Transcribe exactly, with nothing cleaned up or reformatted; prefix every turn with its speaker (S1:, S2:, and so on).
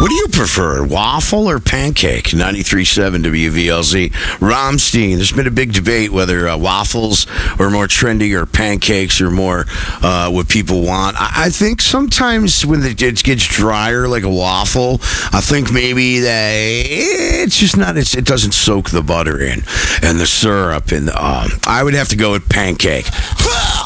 S1: What do you prefer, waffle or pancake? ninety-three point seven W V L Z. Romstein, there's been a big debate whether uh, waffles are more trendy or pancakes are more uh, what people want. I, I think sometimes when it, it gets drier like a waffle, I think maybe that it's just not, it's, it doesn't soak the butter in and the syrup. And um, I would have to go with pancake.